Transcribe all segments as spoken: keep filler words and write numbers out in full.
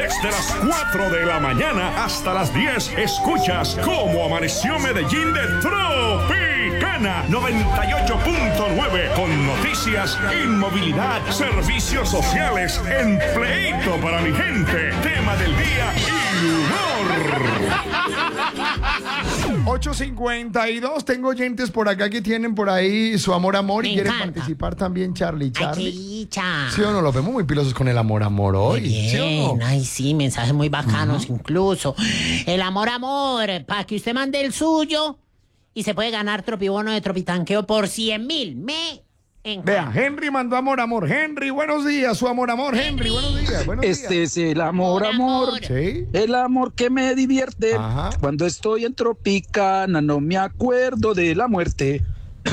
Desde las cuatro de la mañana hasta las diez, escuchas Cómo Amaneció Medellín de Tropicana noventa y ocho punto nueve, con noticias, inmovilidad, servicios sociales, empleito para mi gente, tema del día y humor. ocho cincuenta y dos, tengo oyentes por acá que tienen por ahí su amor, amor, Me y quieren encanta. participar también, Charlie. Charlie. Ay, chicha. ¿Sí o no? Los vemos muy pilosos con el amor, amor hoy. Bien, ¿Sí o no? ay, sí, mensajes muy bacanos incluso. El amor, amor, para que usted mande el suyo y se puede ganar tropibono de tropitanqueo por cien mil. Me encanta. Vea, Henry mandó amor, amor. Henry, buenos días, su amor, amor. Henry, buenos días, buenos Este días. es el amor, amor. Sí. El amor que me divierte. Ajá. Cuando estoy en Tropicana no me acuerdo de la muerte.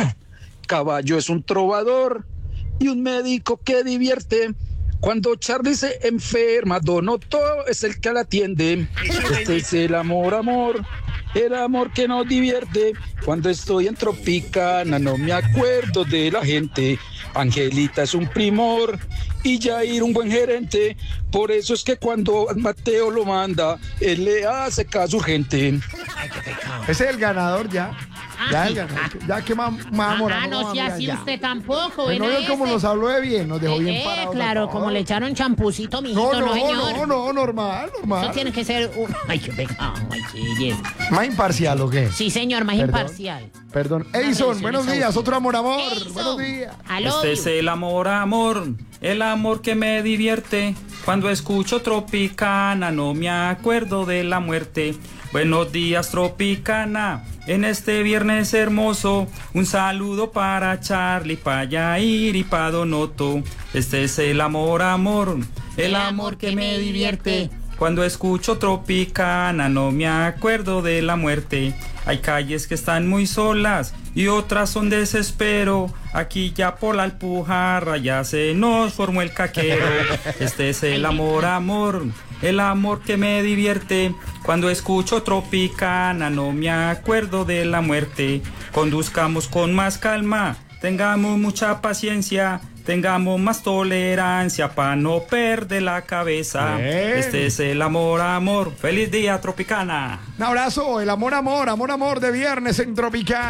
Caballo es un trovador y un médico que divierte. Cuando Charlie se enferma, Donoto es el que la atiende. Este es el amor, amor. El amor que nos divierte. Cuando estoy en Tropicana no me acuerdo de la gente. Angelita es un primor y Jair un buen gerente. Por eso es que cuando Mateo lo manda, él le hace caso urgente. Ese es el ganador ya. Ya el ganador. Ya que más, más amor, Ah, amor, no amor, sea ya, así ya. usted tampoco. Bueno, bueno, yo como ese. nos habló de bien, nos dejó bien Eh, parados. claro, a como todos. le echaron champucito, mijito, No, no, no, señor. no, no, normal, normal. Eso tiene que ser un... Ay, qué pecado, ay, qué belleza. ¿Más imparcial o qué? Sí, señor, más Perdón. imparcial. Perdón. Edison, buenos días, otro amor, amor. Edison, Buenos días. aló, Este es el amor, amor, el amor que me divierte. Cuando escucho Tropicana no me acuerdo de la muerte. Buenos días, Tropicana, en este viernes hermoso. Un saludo para Charlie, para Yair y para Donoto. Este es el amor, amor, el amor que me divierte. Cuando escucho Tropicana no me acuerdo de la muerte. Hay calles que están muy solas y otras son desespero. Aquí ya por la Alpujarra ya se nos formó el caquero. Este es el amor, amor, el amor que me divierte. Cuando escucho Tropicana no me acuerdo de la muerte. Conduzcamos con más calma, tengamos mucha paciencia. Tengamos más tolerancia para no perder la cabeza. Bien. Este es el amor, amor. Feliz día, Tropicana. Un abrazo, el amor, amor, amor, amor de viernes en Tropicana.